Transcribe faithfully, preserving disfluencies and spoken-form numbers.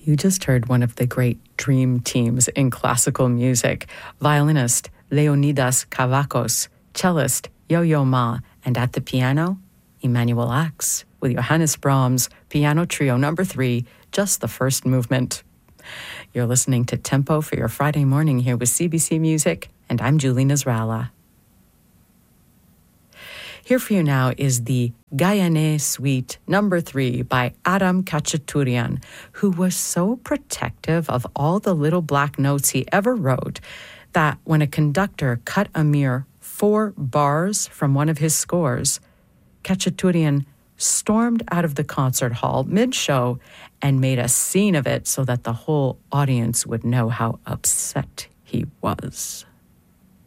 You just heard one of the great dream teams in classical music. Violinist Leonidas Kavakos, cellist Yo-Yo Ma, and at the piano, Emanuel Ax with Johannes Brahms, Piano Trio number three, just the first movement. You're listening to Tempo for your Friday morning here with C B C Music, and I'm Julie Nasrallah. Here for you now is the Gayane Suite number three by Adam Khachaturian, who was so protective of all the little black notes he ever wrote that when a conductor cut a mere four bars from one of his scores, Khachaturian stormed out of the concert hall mid-show and made a scene of it so that the whole audience would know how upset he was.